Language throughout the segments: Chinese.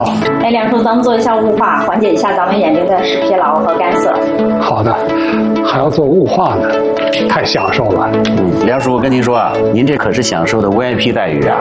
哎，梁叔，咱们做一下雾化，缓解一下咱们眼睛的视疲劳和干涩。 好的，还要做雾化呢，太享受了。 梁叔，我跟您说啊，您这可是享受的 VIP 待遇啊。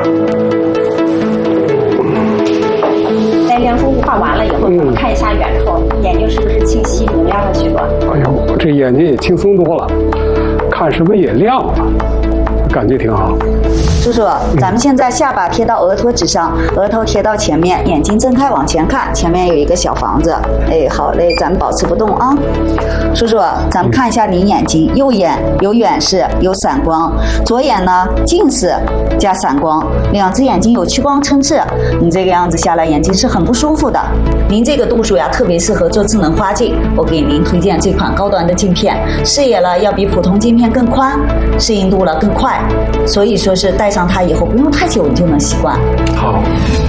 哎，梁叔，雾化完了以后，咱们看一下远处，眼睛是不是清晰明亮了许多？ 哎呦，这眼睛也轻松多了，看什么也亮了，感觉挺好。 叔叔，咱们现在下巴贴到额托指上，额头贴到前面，眼睛睁开往前看，前面有一个小房子。哎，好嘞，咱们保持不动啊。叔叔，咱们看一下您眼睛，右眼有远视，有散光；左眼呢近视加散光，两只眼睛有屈光撑视。你这个样子下来，眼睛是很不舒服的。您这个度数呀，特别适合做智能花镜。我给您推荐这款高端的镜片，视野了要比普通镜片更宽，适应度了更快，所以说是戴上它以后不用太久你就能习惯。 好，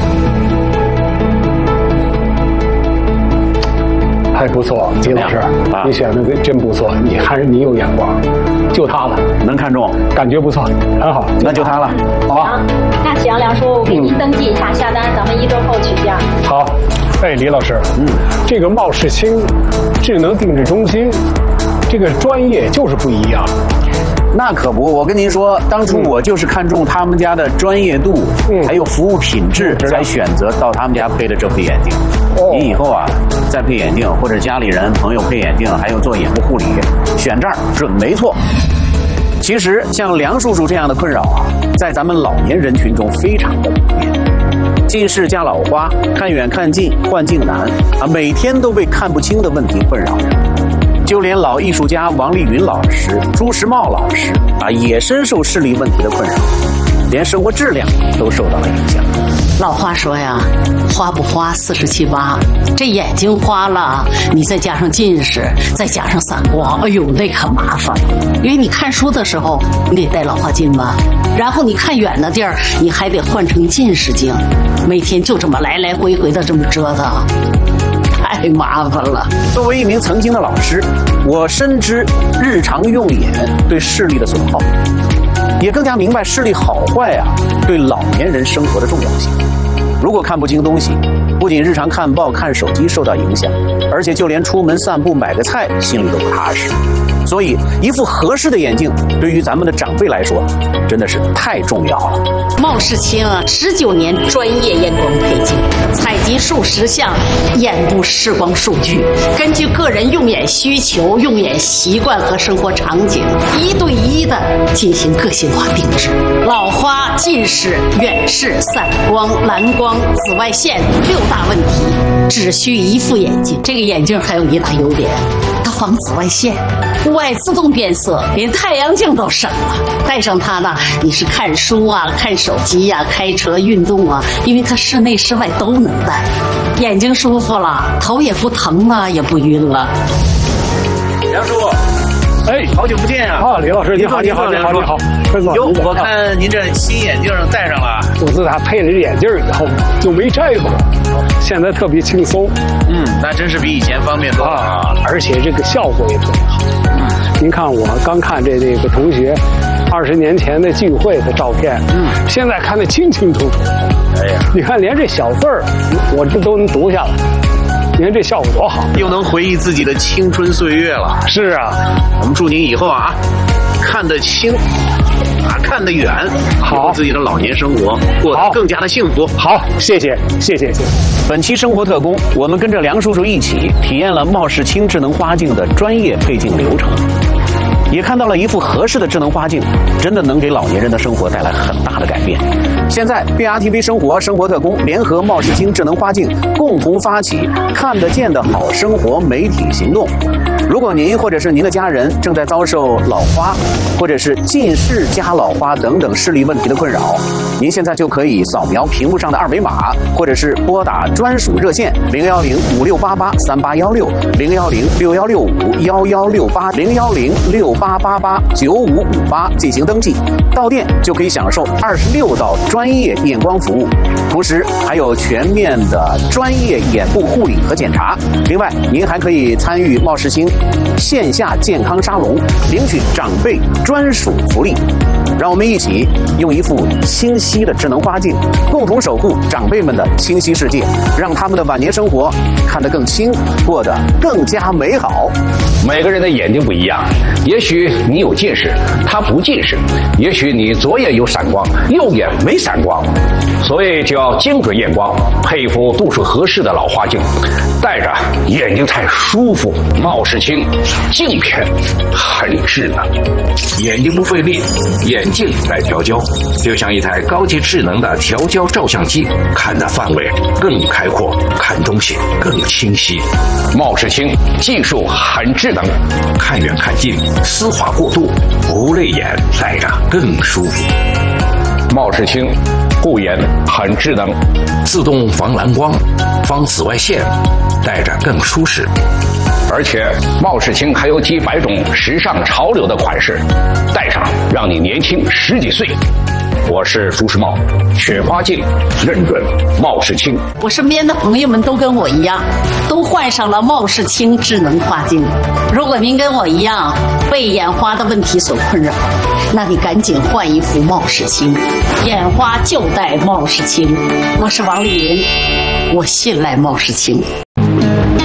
还不错，李老师，你选的真不错，你有眼光，就它了， 能看中， 感觉不错，很好， 那就它了。 好啊， 那行，梁叔，我给您登记一下，下单，咱们1周后取件。 好，哎，李老师，这个茂世清智能定制中心，这个专业就是不一样。 那可不，我跟您说，当初我就是看中他们家的专业度，还有服务品质，才选择到他们家配的这副眼镜。您以后啊，再配眼镜，或者家里人朋友配眼镜，还有做眼部护理，选这儿准没错。其实像梁叔叔这样的困扰啊，在咱们老年人群中非常的普遍。近视加老花，看远看近，换镜难啊，每天都被看不清的问题困扰着。就连老艺术家王丽云老师、朱时茂老师啊，也深受视力问题的困扰，连生活质量都受到了影响。 老话说呀，花不花47八，这眼睛花了，你再加上近视，再加上散光，哎呦，那可麻烦了。因为你看书的时候，你得戴老花镜吧，然后你看远的地儿，你还得换成近视镜，每天就这么来来回回的这么折腾。太麻烦了。 作为一名曾经的老师，我深知日常用眼对视力的损耗，也更加明白视力好坏啊对老年人生活的重要性。如果看不清东西，不仅日常看报看手机受到影响，而且就连出门散步买个菜心里都不踏实。所以一副合适的眼镜对于咱们的长辈来说真的是太重要了。 茂世清啊，19年专业验光配镜，采集数十项眼部视光数据，根据个人用眼需求、用眼习惯和生活场景，1对1的进行个性化定制。老花、近视、远视、散光、蓝光、紫外线6大问题，只需一副眼镜。这个眼镜还有一大优点，它防紫外线，户外自动变色，连太阳镜都省了。戴上它呢，你是看书啊、看手机啊、开车、运动啊，因为它室内室外都能戴，眼睛舒服了，头也不疼了，也不晕了。 梁叔， 哎， 好久不见啊！ 啊，李老师，你好，你好，你好，你好。 哟，我看您这新眼镜戴上了。 我自打配了这眼镜以后就没摘过，现在特别轻松。 那真是比以前方便多了啊！ 而且这个效果也特别好。您看我刚看这个同学20年前的聚会的照片，现在看得清清楚楚。 哎呀， 你看连这小字儿，我这都能读下来。你看这效果多好， 又能回忆自己的青春岁月了。 是啊， 我们祝您以后啊，看得清，啊看得远，好，自己的老年生活过得更加的幸福。 好，谢谢，谢谢。 本期生活特工，我们跟着梁叔叔一起体验了茂世清智能花镜的专业配镜流程，也看到了一副合适的智能花镜真的能给老年人的生活带来很大的改变。现在 BRTV 生活特工联合茂世清智能花镜共同发起看得见的好生活媒体行动。如果您或者是您的家人正在遭受老花或者是近视加老花等等视力问题的困扰，您现在就可以扫描屏幕上的2维码，或者是拨打专属热线010-5688-3816，010-6168-1168，010-6888-9558进行登记，到店就可以享受26道专业验光服务，同时还有全面的专业眼部护理和检查。另外，您还可以参与茂世清线下健康沙龙，领取长辈专属福利。 让我们一起用一副清晰的智能花镜，共同守护长辈们的清晰世界，让他们的晚年生活看得更清，过得更加美好。 每个人的眼睛不一样，也许你有近视，他不近视；也许你左眼有散光，右眼没散光。所以就要精准验光，配一副度数合适的老花镜，戴着眼睛才舒服。茂世清镜片很智能，眼睛不费力，眼镜来调焦，就像一台高级智能的调焦照相机，看的范围更开阔，看东西更清晰。茂世清技术很智能，看远看近，丝滑过渡，不累眼，戴着更舒服。茂世清护眼很智能，自动防蓝光、防紫外线，戴着更舒适。而且茂世清还有几百种时尚潮流的款式，戴上让你年轻10几岁。我是朱时茂，雪花镜认准茂世清。 我身边的朋友们都跟我一样，都换上了茂世清智能花镜。如果您跟我一样被眼花的问题所困扰，那你赶紧换一副茂世清，眼花就戴茂世清。我是王丽云，我信赖茂世清。